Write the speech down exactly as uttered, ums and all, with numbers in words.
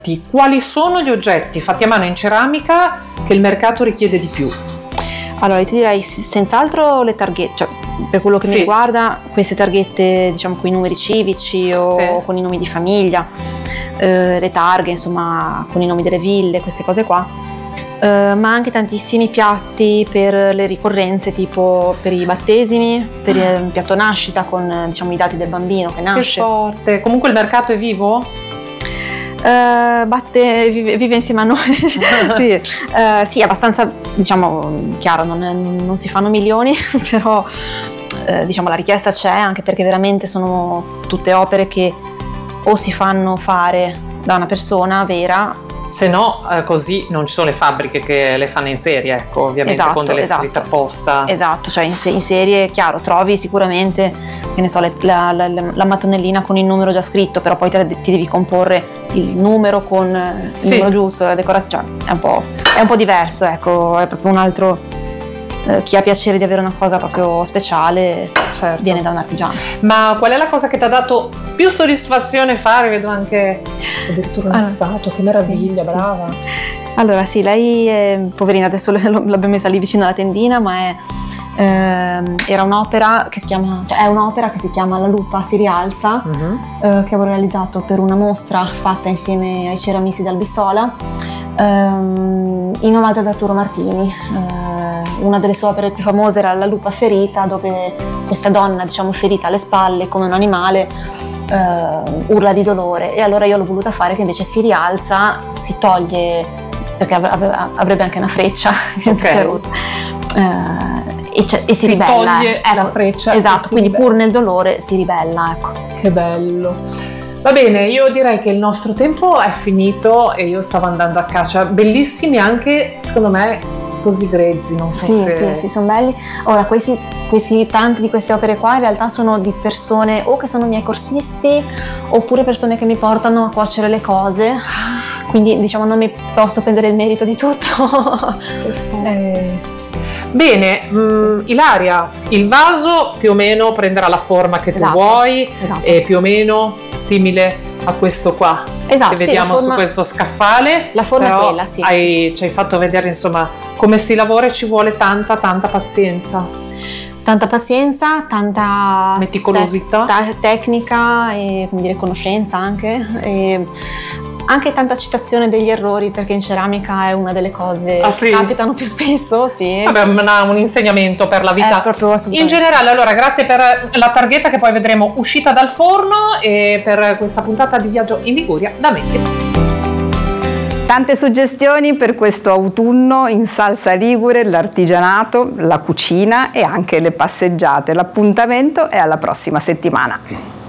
Quali sono gli oggetti fatti a mano in ceramica che il mercato richiede di più? Allora, io ti direi senz'altro le targhette, cioè per quello che sì. mi riguarda, queste targhette diciamo con i numeri civici o sì. con i nomi di famiglia, eh, le targhe insomma con i nomi delle ville, queste cose qua, eh, ma anche tantissimi piatti per le ricorrenze, tipo per i battesimi, per il piatto nascita con diciamo i dati del bambino che nasce. Che forte! Comunque il mercato è vivo? Uh, batte, vive, vive insieme a noi. sì, uh, sì, abbastanza, diciamo, chiaro, non, non si fanno milioni, però uh, diciamo la richiesta c'è, anche perché veramente sono tutte opere che o si fanno fare da una persona vera, se no eh, così non ci sono le fabbriche che le fanno in serie, ecco, ovviamente esatto, con delle esatto. scritte apposta. Esatto, cioè in, in serie, chiaro, trovi sicuramente, che ne so, le, la, la, la mattonellina con il numero già scritto, però poi te, ti devi comporre il numero con il sì. numero giusto, la decorazione, cioè è un po', è un po' diverso, ecco, è proprio un altro. Eh, chi ha piacere di avere una cosa proprio speciale, certo. viene da un artigiano. Ma qual è la cosa che ti ha dato più soddisfazione fare? Vedo anche addirittura una allora, statua, che meraviglia, sì, brava. Sì. Allora sì, lei è, poverina, adesso l'abbiamo messa lì vicino alla tendina, ma è, eh, era un'opera che si chiama, cioè è un'opera che si chiama La lupa si rialza, uh-huh. eh, che avevo realizzato per una mostra fatta insieme ai ceramisti d'Albissola, ehm, in omaggio ad Arturo Martini. Eh, una delle sue opere più famose era La lupa ferita, dove questa donna, diciamo, ferita alle spalle come un animale, uh, urla di dolore, e allora io l'ho voluta fare che invece si rialza, si toglie, perché avrebbe anche una freccia okay. uh, e, e si, si ribella. Toglie ecco, la freccia. Esatto, quindi ribella. Pur nel dolore si ribella, ecco. Che bello. Va bene, io direi che il nostro tempo è finito e io stavo andando a caccia. Bellissimi anche, secondo me, così grezzi, non so sì, se... Sì, sì, sono belli. Ora, questi, questi tanti di queste opere qua in realtà sono di persone o che sono miei corsisti oppure persone che mi portano a cuocere le cose, quindi diciamo non mi posso prendere il merito di tutto. eh. Bene, mh, sì. Ilaria, il vaso più o meno prenderà la forma che tu esatto, vuoi, esatto. e più o meno simile a questo qua esatto, che vediamo sì, forma, su questo scaffale. La forma però è quella, sì, hai, sì. Ci hai fatto vedere insomma come si lavora e ci vuole tanta tanta pazienza. Tanta pazienza, tanta meticolosità, te- te- tecnica e come dire conoscenza anche. E anche tanta citazione degli errori, perché in ceramica è una delle cose ah, che sì? capitano più spesso. Sì, Vabbè, sì. Una, un insegnamento per la vita. In generale, allora, grazie per la targhetta che poi vedremo uscita dal forno e per questa puntata di Viaggio in Liguria da me. Tante suggestioni per questo autunno in salsa ligure, l'artigianato, la cucina e anche le passeggiate. L'appuntamento è alla prossima settimana.